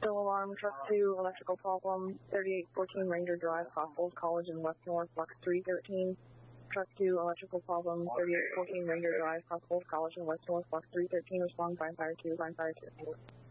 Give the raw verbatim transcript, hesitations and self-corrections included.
Still alarm, truck two, electrical problem, thirty-eight fourteen Ranger Drive, Cotswold College in West North, Flux three thirteen. Truck two, electrical problem, thirty-eight fourteen Ranger Drive, Cotswold College in West North, Flux three thirteen. Respond, find fire two, find fire two.